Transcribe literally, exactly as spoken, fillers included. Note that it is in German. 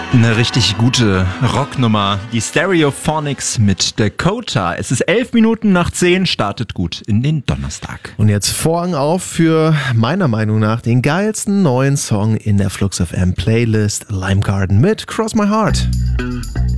Eine richtig gute Rocknummer. Die Stereophonics mit Dakota. Es ist elf Minuten nach zehn, startet gut in den Donnerstag. Und jetzt Vorhang auf für meiner Meinung nach den geilsten neuen Song in der Flux F M Playlist, Lime Garden mit Cross My Heart.